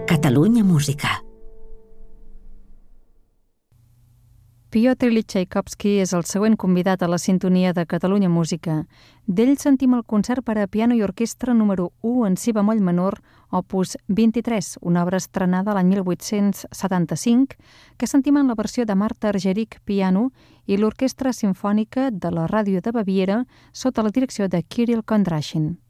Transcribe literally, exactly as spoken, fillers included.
Catalunya Música. Piotr Ilyich Txaikovski és el següent convidat a la sintonia de Catalunya Música. D'ell sentim el concert per a piano i orquestra número u en si bemoll menor, opus vint-i-tres, una obra estrenada l'any mil vuit-cents setanta-cinc, que sentim en la versió de Marta Argerich, piano, i l'Orquestra Simfònica de la Ràdio de Baviera sota la direcció de Kirill Kondrashin.